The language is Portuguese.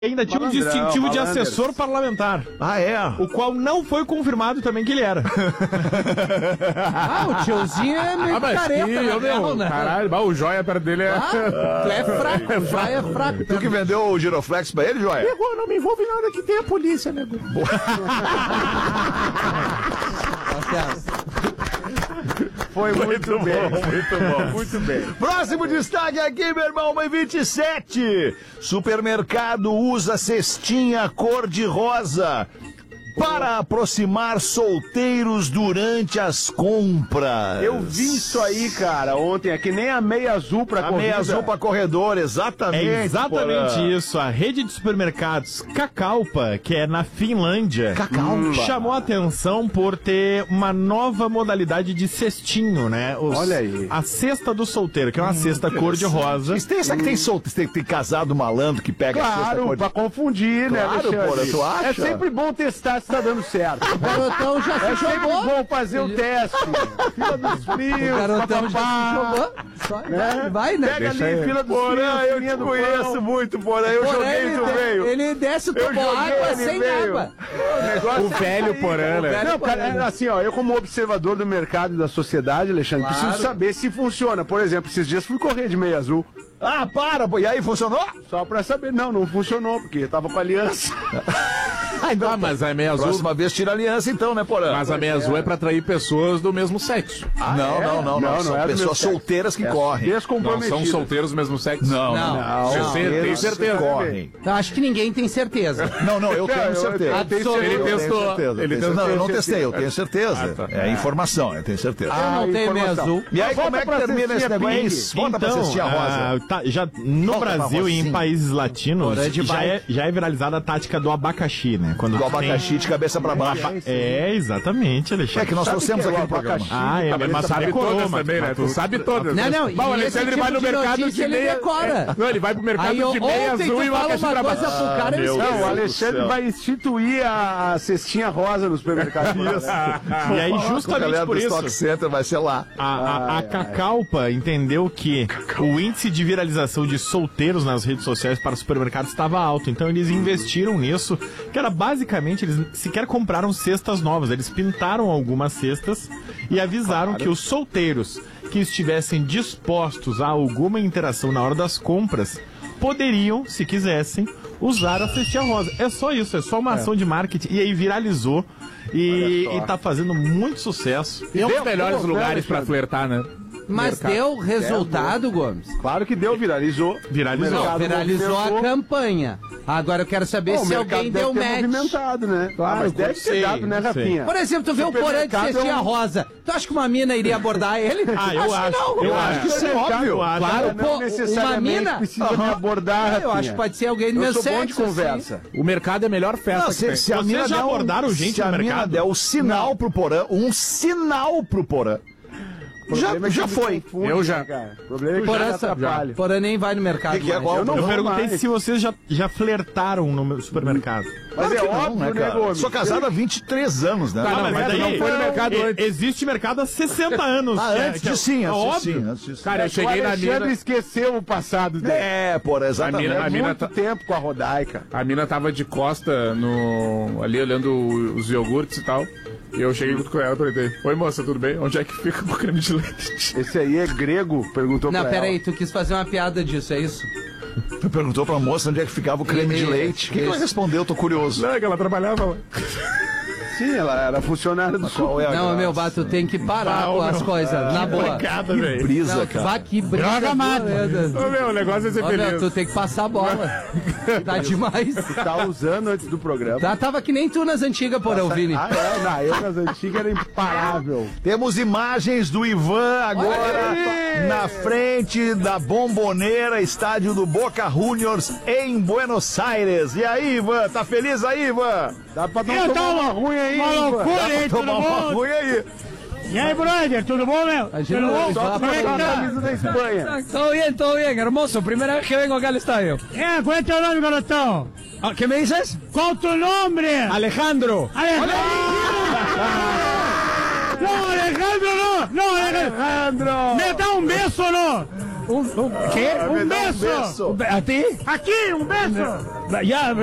Ainda tinha um distintivo de assessor parlamentar. Ah, é? O qual não foi confirmado também que ele era. O tiozinho é meio careta, né? Caralho, o Joia perto dele é... Tu é fraco, o Joia é fraco. Tu que vendeu o Giroflex pra ele, Joia? Nego, não me envolve nada que tem a polícia, nego. Foi muito bem. Muito bom. Muito bem. Próximo destaque aqui, meu irmão, 1h27. Supermercado usa cestinha cor-de-rosa para aproximar solteiros durante as compras. Eu vi isso aí, cara, ontem. É que nem a meia azul pra corredor. A meia azul pra corredor, exatamente. É exatamente isso. A rede de supermercados Cacaupa, que é na Finlândia, chamou a atenção por ter uma nova modalidade de cestinho, né? Olha aí. A cesta do solteiro, que é uma cesta cor-de-rosa. Será que tem solteiro, tem casado malandro que pega a cesta Claro, cor-de-rosa? pra confundir, né, Claro, Alexandre? tu acha? É sempre bom testar se tá dando certo. O garotão já É se sempre jogou. bom fazer o teste. Fila dos O frios, garotão já se jogou. Só vai, né? Pega ali, fila dos Porã, frios, eu filinha te do conheço pão. muito, Porã. Eu Porém, joguei, tu veio. ele desce o Eu tomou joguei, água ele sem veio. água. Negócio O velho Porã, né? Não, cara, é assim, ó, eu como observador do mercado e da sociedade, Alexandre, Claro. preciso saber se funciona. Por exemplo, esses dias fui correr de meia azul. Ah, para, pô. E aí, funcionou? Só pra saber. Não funcionou, porque tava com aliança. Ah, mas a meia azul... Próxima vez tira aliança então, né, Porã? Mas a meia azul é pra atrair pessoas do mesmo sexo. Não. São é do pessoas meu sexo. solteiras que correm. Não Descomprometido. são solteiros do mesmo sexo? Não. Tem certeza. Correm. Eu acho que ninguém tem certeza. Não, eu tenho certeza. Ele testou. Não, eu não testei, eu tenho certeza. Ah, tá. É informação, eu tenho certeza. Eu não tenho meia informação. azul. E aí, Volta como é que pra termina esse cestinha negócio? ping. Isso, volta pra cestinha rosa. Já no Volta pra Brasil e em rosinha. países latinos, Porã de já é viralizada a tática do abacaxi, né? Quando Do tu tem- abacaxi de cabeça pra baixo. Exatamente, É Alexandre. que nós trouxemos aqui no programa. Mas Sabe decorou, todas mas- também, né? Tu sabe todas. Não, Bom, o e esse Alexandre tipo vai no de mercado notícia de ele meia... decora. Não, ele vai pro mercado Aí de meia ontem azul tu e uma fala caixa uma pra coisa baixo. pro cara e meu eu Não, o Deus Alexandre do céu. vai instituir a cestinha rosa no supermercado. E aí, Com a justamente galera por do isso, Stock Center vai ser lá. a Cacaupa entendeu que o índice de viralização de solteiros nas redes sociais para supermercados estava alto. Então eles investiram nisso, que era basicamente, eles sequer compraram cestas novas. Eles pintaram algumas cestas e avisaram que os solteiros que estivessem dispostos a alguma interação na hora das compras poderiam, se quisessem, usar a cestinha rosa. É só isso, é só uma ação de marketing. E aí viralizou e tá fazendo muito sucesso. E é um dos melhores lugares pra flertar, né? Mas deu resultado, Gomes? Claro que deu, viralizou. Viralizou. O mercado Viralizou a movimentou. campanha. Agora eu quero saber Bom, se o alguém mercado deu deve ter match. movimentado, né? Mas deve ter sei, dado, né, não sei. Rafinha? Por exemplo, tu vê o Porã de Supermercado cestinha é um- rosa. Tu acha que uma mina iria abordar ele? Eu acho. Eu acho que isso é Supermercado, óbvio. Claro, não pô, necessariamente uma mina... precisa me abordar, Rafinha. Eu acho que pode ser alguém do Eu meu sou sexo. bom de conversa. O mercado é a melhor festa que tem. Se a Vocês mina já der abordaram gente se a no mina mercado? der o sinal pro Porã, um sinal pro Porã. Já foi. Eu já. O problema é que Porã, já atrapalha. Porã nem vai no mercado. Que é mais. qual? Eu não Eu vou perguntei mais. se vocês já flertaram no meu supermercado. Mas é Claro que não, óbvio, né, cara? Gomes? Sou casado há 23 anos, né? Não, mas tu daí não foi no mercado antes. existe mercado há 60 anos. Antes disso, sim, óbvio. antes disso. Cara, eu O cheguei na Alexandre mina... esqueceu o passado dele. É, Porã, exatamente. A mina Muito tempo com a Rodaica. A mina tava de costa ali olhando os iogurtes e tal. E eu cheguei junto com ela e perguntei: oi moça, tudo bem? Onde é que fica o creme de leite? Esse aí é grego, perguntou Não, pra peraí, ela. tu quis fazer uma piada disso, é isso? Tu perguntou pra moça onde é que ficava o creme de leite. O que ela respondeu? Tô curioso. Não, é que ela trabalhava lá. Sim, ela era funcionária do sul. Qual é a Não, graça? meu bato, tem que parar com as coisas, na boa. Obrigado, Que velho. brisa, Não, cara. vá que briga. Joga mata. Ô, meu, o negócio é ser Ó, meu, feliz. tu tem que passar a bola. Tá demais. Tá usando antes do programa. Tava que nem tu nas antigas, porra, Vini. Ah, é? Não, eu nas antigas era imparável. Temos imagens do Ivan agora na frente da Bomboneira, estádio do Boca Juniors em Buenos Aires. E aí, Ivan? Tá feliz aí, Ivan? Dá pra não tomar uma ruim aí, Uma Ivan. loucura, hein? Tudo Tomar uma bom? ruim aí. E aí, brother, tudo bom, meu? Imagina Tudo o bom? Só Ivan pra Como é que botar a tá? camisa da Espanha. Todo bien, hermoso. Primera vez que vengo acá al estadio. ¿Cuál es tu nombre, garotão? Ah, ¿Qué me dices? ¿Cuál tu nombre? Alejandro. Alejandro. No, Alejandro, no. No, Alejandro. Alejandro! Me dá um beijo, não. ¿Qué? Me Un dá beso. beso. ¿A ti? Aquí, un beso. Ya,